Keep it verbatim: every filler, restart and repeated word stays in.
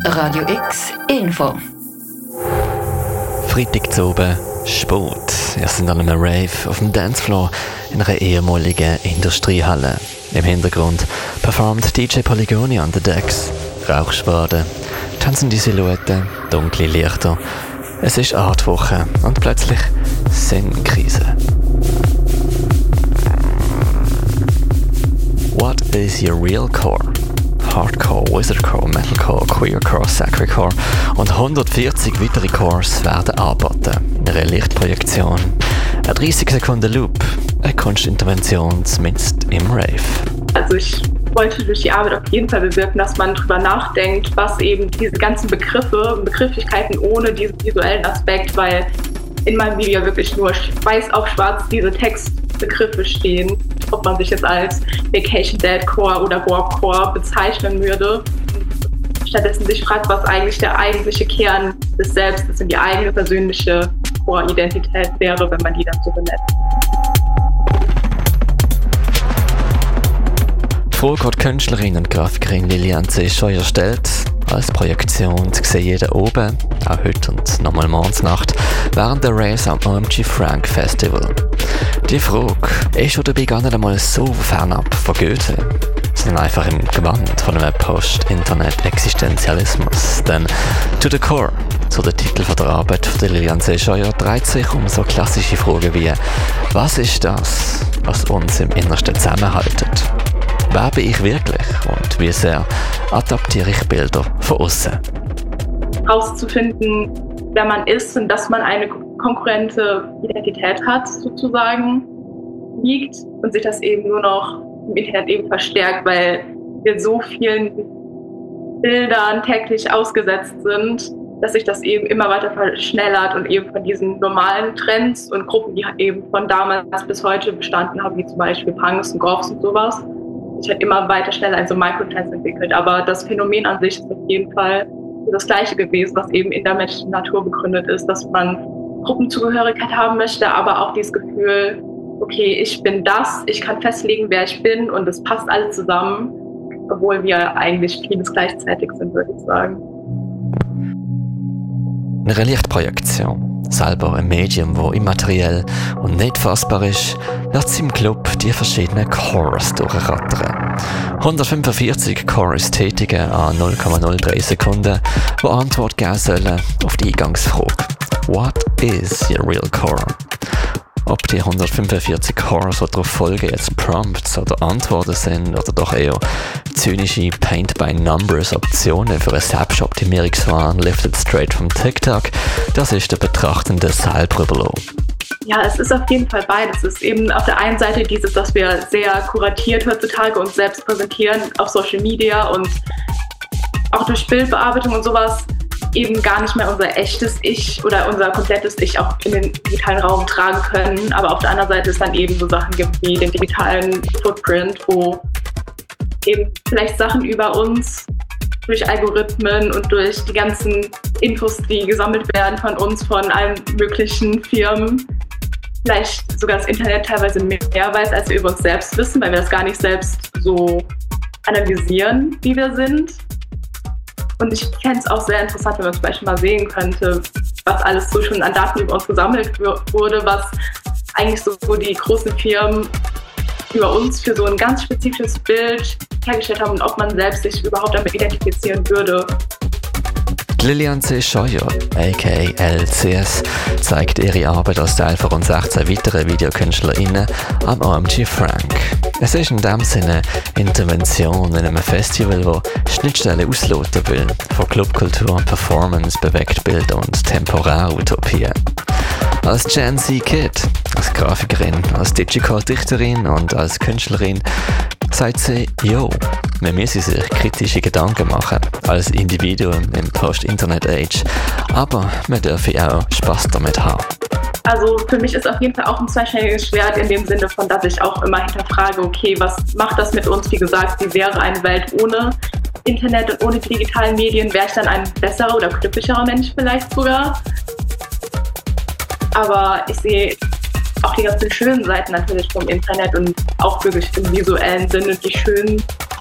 Radio X Info. Freitag zu oben, Sport. Wir sind an einem Rave auf dem Dancefloor in einer ehemaligen Industriehalle. Im Hintergrund performt D J Polygoni an den Decks. Rauchschwaden, tanzende Silhouetten, dunkle Lichter. Es ist Artwoche und plötzlich Sinnkrise. What is your real core? Hardcore, Wizardcore, Metalcore, Queercore, Sacredcore und hundertvierzig weitere Cores werden angeboten in einer Lichtprojektion. Ein dreißig Sekunden Loop, eine Kunstintervention zumindest im Rave. Also ich wollte durch die Arbeit auf jeden Fall bewirken, dass man darüber nachdenkt, was eben diese ganzen Begriffe, Begrifflichkeiten ohne diesen visuellen Aspekt, weil in meinem Video wirklich nur weiß auf schwarz diese Textbegriffe stehen, ob man sich jetzt als Vacation Deadcore oder Warpcore bezeichnen würde. Stattdessen sich fragt, was eigentlich der eigentliche Kern des Selbst ist und die eigene persönliche Core-Identität wäre, wenn man die dann so benennt. Die Frage, die Künstlerin und Grafikerin Lilian C. Scheuer stellt, als Projektion zu sehen jeder oben, auch heute und nochmal morgens Nacht, während der Raves am O M G Frank Festival. Die Frage ist schon dabei gar nicht einmal so fernab von Goethe, sondern einfach im Gewand von einem Post-Internet-Existenzialismus. Denn To the Core, so der Titel von der Arbeit von Lilian C. Scheuer, dreht sich um so klassische Fragen wie: Was ist das, was uns im Innersten zusammenhaltet? Wer bin ich wirklich und wie sehr adaptiere ich Bilder von außen? Herauszufinden, wer man ist und dass man eine konkurrente Identität hat, sozusagen, liegt und sich das eben nur noch im Internet eben verstärkt, weil wir so vielen Bildern täglich ausgesetzt sind, dass sich das eben immer weiter verschnellert und eben von diesen normalen Trends und Gruppen, die eben von damals bis heute bestanden haben, wie zum Beispiel Punks und Goths und sowas, sich halt immer weiter schneller in so Microtrends entwickelt. Aber das Phänomen an sich ist auf jeden Fall das Gleiche gewesen, was eben in der menschlichen Natur begründet ist, dass man Gruppenzugehörigkeit haben möchte, aber auch dieses Gefühl, okay, ich bin das, ich kann festlegen, wer ich bin und es passt alles zusammen, obwohl wir eigentlich vieles gleichzeitig sind, würde ich sagen. Eine Lichtprojektion, selber ein Medium, das immateriell und nicht fassbar ist, lässt im Club die verschiedenen Chores durchrattern. hundertfünfundvierzig Chores tätigen an null Komma null drei Sekunden, die Antwort geben sollen auf die Eingangsfrage: What is your real core? Ob die hundertfünfundvierzig Cores, die darauf folgen, jetzt Prompts oder Antworten sind oder doch eher zynische Paint-by-Numbers-Optionen für ein Selbstoptimierungswahn lifted straight vom TikTok, das ist der Betrachtende selber überlassen. Ja, es ist auf jeden Fall beides. Es ist eben auf der einen Seite dieses, dass wir sehr kuratiert heutzutage uns selbst präsentieren auf Social Media und auch durch Bildbearbeitung und sowas eben gar nicht mehr unser echtes Ich oder unser komplettes Ich auch in den digitalen Raum tragen können. Aber auf der anderen Seite es dann eben so Sachen gibt wie den digitalen Footprint, wo eben vielleicht Sachen über uns durch Algorithmen und durch die ganzen Infos, die gesammelt werden von uns, von allen möglichen Firmen, vielleicht sogar das Internet teilweise mehr weiß, als wir über uns selbst wissen, weil wir das gar nicht selbst so analysieren, wie wir sind. Und ich fände es auch sehr interessant, wenn man zum Beispiel mal sehen könnte, was alles so schon an Daten über uns gesammelt wurde, was eigentlich so die großen Firmen über uns für so ein ganz spezifisches Bild hergestellt haben und ob man selbst sich überhaupt damit identifizieren würde. Lilian C. Scheuer, aka L C S, zeigt ihre Arbeit als Teil von rund sechzehn weiteren VideokünstlerInnen am O M G Frank. Es ist in dem Sinne Intervention in einem Festival, das Schnittstellen ausloten will, von Clubkultur und Performance, Bewegtbild und Temporärutopien. Als Gen Z-Kid, als Grafikerin, als Digital-Dichterin und als Künstlerin sagt sie, jo, man müsse sich kritische Gedanken machen, als Individuum im Post-Internet-Age, aber man dürfe auch Spaß damit haben. Also für mich ist auf jeden Fall auch ein zweischneidiges Schwert in dem Sinne von, dass ich auch immer hinterfrage, okay, was macht das mit uns? Wie gesagt, wie wäre eine Welt ohne Internet und ohne die digitalen Medien? Wäre ich dann ein besserer oder glücklicherer Mensch vielleicht sogar? Aber ich sehe auch die ganzen schönen Seiten natürlich vom Internet und auch wirklich im visuellen Sinne die schönen